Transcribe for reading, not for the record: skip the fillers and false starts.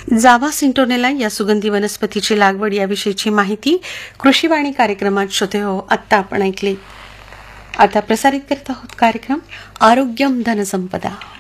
जावा सिंटोनेला या सुगंधी वनस्पतीची लागवड याविषयीची माहिती कृषीवाणी कार्यक्रमात श्रोते हो आत्ता आपण ऐकली. आता प्रसारित करत आहोत कार्यक्रम आरोग्यम धनसंपदा.